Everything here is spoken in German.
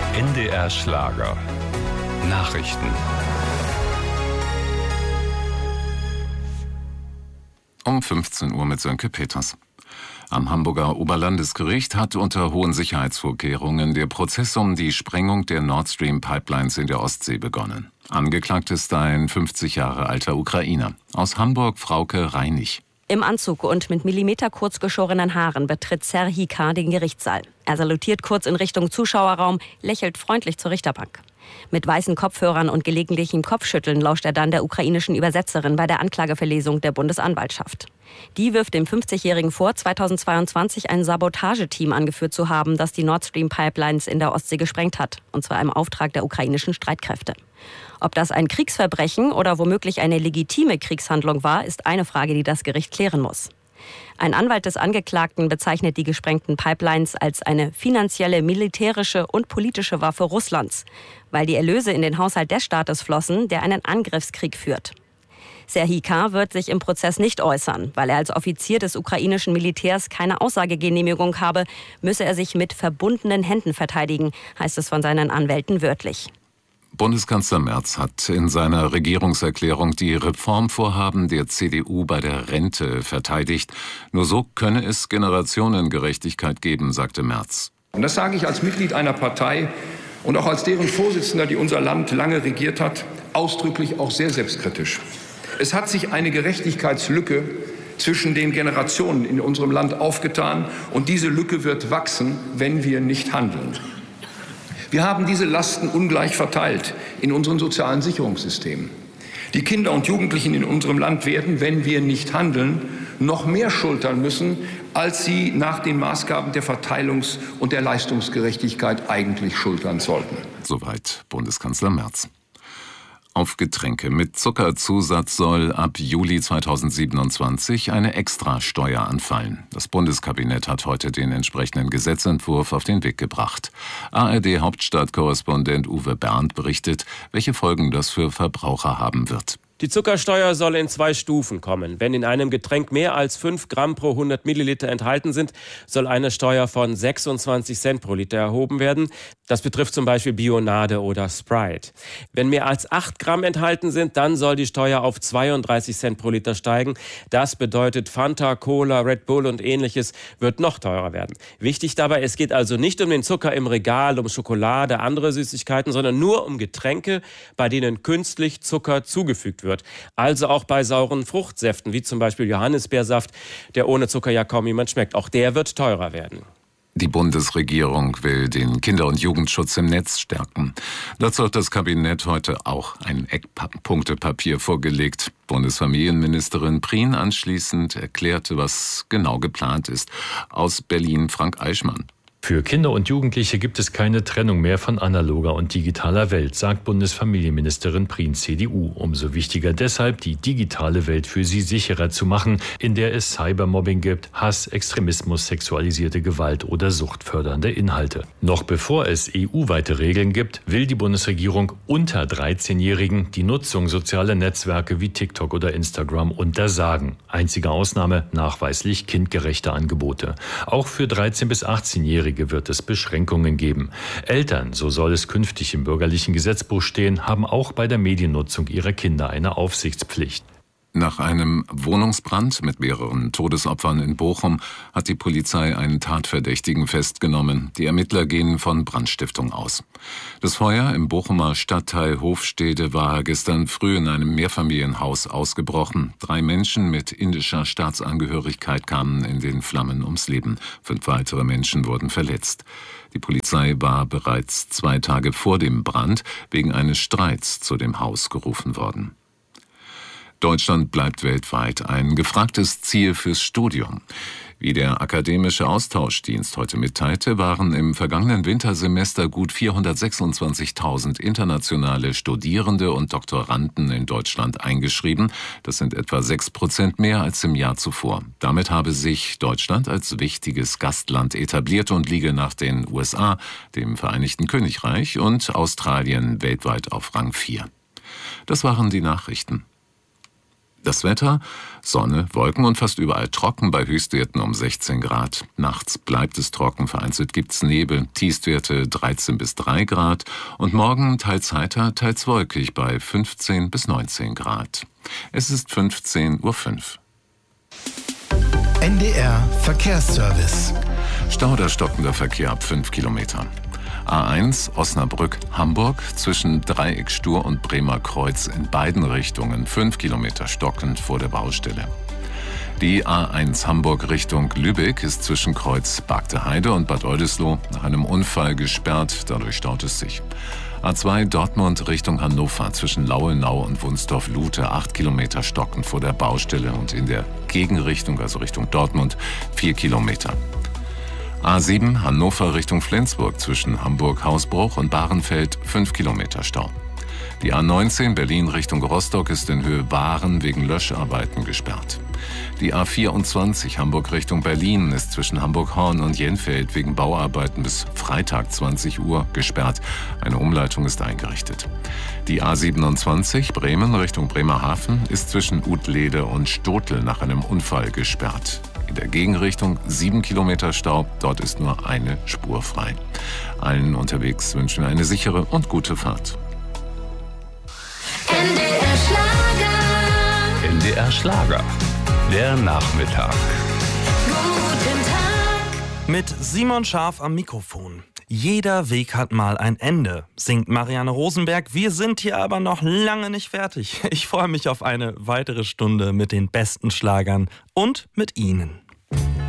NDR Schlager. Nachrichten. Um 15 Uhr mit Sönke Peters. Am Hamburger Oberlandesgericht hat unter hohen Sicherheitsvorkehrungen der Prozess um die Sprengung der Nord Stream Pipelines in der Ostsee begonnen. Angeklagt ist ein 50 Jahre alter Ukrainer. Aus Hamburg Frauke Reinig. Im Anzug und mit millimeterkurz geschorenen Haaren betritt Serhii K. den Gerichtssaal. Er salutiert kurz in Richtung Zuschauerraum, lächelt freundlich zur Richterbank. Mit weißen Kopfhörern und gelegentlichem Kopfschütteln lauscht er dann der ukrainischen Übersetzerin bei der Anklageverlesung der Bundesanwaltschaft. Die wirft dem 50-Jährigen vor, 2022 ein Sabotageteam angeführt zu haben, das die Nord Stream Pipelines in der Ostsee gesprengt hat, und zwar im Auftrag der ukrainischen Streitkräfte. Ob das ein Kriegsverbrechen oder womöglich eine legitime Kriegshandlung war, ist eine Frage, die das Gericht klären muss. Ein Anwalt des Angeklagten bezeichnet die gesprengten Pipelines als eine finanzielle, militärische und politische Waffe Russlands, weil die Erlöse in den Haushalt des Staates flossen, der einen Angriffskrieg führt. Serhii K. wird sich im Prozess nicht äußern. Weil er als Offizier des ukrainischen Militärs keine Aussagegenehmigung habe, müsse er sich mit verbundenen Händen verteidigen, heißt es von seinen Anwälten wörtlich. Bundeskanzler Merz hat in seiner Regierungserklärung die Reformvorhaben der CDU bei der Rente verteidigt. Nur so könne es Generationengerechtigkeit geben, sagte Merz. Und das sage ich als Mitglied einer Partei und auch als deren Vorsitzender, die unser Land lange regiert hat, ausdrücklich auch sehr selbstkritisch. Es hat sich eine Gerechtigkeitslücke zwischen den Generationen in unserem Land aufgetan, und diese Lücke wird wachsen, wenn wir nicht handeln. Wir haben diese Lasten ungleich verteilt in unseren sozialen Sicherungssystemen. Die Kinder und Jugendlichen in unserem Land werden, wenn wir nicht handeln, noch mehr schultern müssen, als sie nach den Maßgaben der Verteilungs- und der Leistungsgerechtigkeit eigentlich schultern sollten. Soweit Bundeskanzler Merz. Auf Getränke mit Zuckerzusatz soll ab Juli 2027 eine Extrasteuer anfallen. Das Bundeskabinett hat heute den entsprechenden Gesetzentwurf auf den Weg gebracht. ARD-Hauptstadtkorrespondent Uwe Bernd berichtet, welche Folgen das für Verbraucher haben wird. Die Zuckersteuer soll in 2 Stufen kommen. Wenn in einem Getränk mehr als 5 Gramm pro 100 Milliliter enthalten sind, soll eine Steuer von 26 Cent pro Liter erhoben werden. Das betrifft zum Beispiel Bionade oder Sprite. Wenn mehr als 8 Gramm enthalten sind, dann soll die Steuer auf 32 Cent pro Liter steigen. Das bedeutet, Fanta, Cola, Red Bull und Ähnliches wird noch teurer werden. Wichtig dabei, es geht also nicht um den Zucker im Regal, um Schokolade, andere Süßigkeiten, sondern nur um Getränke, bei denen künstlich Zucker zugefügt wird. Also auch bei sauren Fruchtsäften, wie zum Beispiel Johannisbeersaft, der ohne Zucker ja kaum jemand schmeckt. Auch der wird teurer werden. Die Bundesregierung will den Kinder- und Jugendschutz im Netz stärken. Dazu hat das Kabinett heute auch ein Eckpunktepapier vorgelegt. Bundesfamilienministerin Prien anschließend erklärte, was genau geplant ist. Aus Berlin Frank Eichmann. Für Kinder und Jugendliche gibt es keine Trennung mehr von analoger und digitaler Welt, sagt Bundesfamilienministerin Prien, CDU. Umso wichtiger deshalb, die digitale Welt für sie sicherer zu machen, in der es Cybermobbing gibt, Hass, Extremismus, sexualisierte Gewalt oder suchtfördernde Inhalte. Noch bevor es EU-weite Regeln gibt, will die Bundesregierung unter 13-Jährigen die Nutzung sozialer Netzwerke wie TikTok oder Instagram untersagen. Einzige Ausnahme, nachweislich kindgerechte Angebote. Auch für 13- bis 18-Jährige wird es Beschränkungen geben. Eltern, so soll es künftig im bürgerlichen Gesetzbuch stehen, haben auch bei der Mediennutzung ihrer Kinder eine Aufsichtspflicht. Nach einem Wohnungsbrand mit mehreren Todesopfern in Bochum hat die Polizei einen Tatverdächtigen festgenommen. Die Ermittler gehen von Brandstiftung aus. Das Feuer im Bochumer Stadtteil Hofstede war gestern früh in einem Mehrfamilienhaus ausgebrochen. 3 Menschen mit indischer Staatsangehörigkeit kamen in den Flammen ums Leben. 5 weitere Menschen wurden verletzt. Die Polizei war bereits 2 Tage vor dem Brand wegen eines Streits zu dem Haus gerufen worden. Deutschland bleibt weltweit ein gefragtes Ziel fürs Studium. Wie der Akademische Austauschdienst heute mitteilte, waren im vergangenen Wintersemester gut 426.000 internationale Studierende und Doktoranden in Deutschland eingeschrieben. Das sind etwa 6% mehr als im Jahr zuvor. Damit habe sich Deutschland als wichtiges Gastland etabliert und liege nach den USA, dem Vereinigten Königreich und Australien weltweit auf Rang 4. Das waren die Nachrichten. Das Wetter: Sonne, Wolken und fast überall trocken bei Höchstwerten um 16 Grad. Nachts bleibt es trocken, vereinzelt gibt's Nebel, Tiefstwerte 13 bis 3 Grad. Und morgen teils heiter, teils wolkig bei 15 bis 19 Grad. Es ist 15:05 Uhr. NDR Verkehrsservice. Stau oder stockender Verkehr ab 5 Kilometern. A1 Osnabrück-Hamburg zwischen Dreieck Stur und Bremer Kreuz in beiden Richtungen 5 Kilometer stockend vor der Baustelle. Die A1 Hamburg Richtung Lübeck ist zwischen Kreuz Bagde-Heide und Bad Oldesloe nach einem Unfall gesperrt, dadurch staut es sich. A2 Dortmund Richtung Hannover zwischen Lauenau und Wunsdorf-Lute 8 Kilometer stockend vor der Baustelle und in der Gegenrichtung, also Richtung Dortmund, 4 Kilometer. A7 Hannover Richtung Flensburg zwischen Hamburg-Hausbruch und Bahrenfeld 5 Kilometer Stau. Die A19 Berlin Richtung Rostock ist in Höhe Waren wegen Löscharbeiten gesperrt. Die A24 Hamburg Richtung Berlin ist zwischen Hamburg-Horn und Jenfeld wegen Bauarbeiten bis Freitag 20 Uhr gesperrt. Eine Umleitung ist eingerichtet. Die A27 Bremen Richtung Bremerhaven ist zwischen Utlede und Stotel nach einem Unfall gesperrt. In der Gegenrichtung 7 Kilometer Stau, dort ist nur eine Spur frei. Allen unterwegs wünschen wir eine sichere und gute Fahrt. NDR Schlager. NDR Schlager. Der Nachmittag. Guten Tag. Mit Simon Scharf am Mikrofon. Jeder Weg hat mal ein Ende, singt Marianne Rosenberg. Wir sind hier aber noch lange nicht fertig. Ich freue mich auf eine weitere Stunde mit den besten Schlagern und mit Ihnen.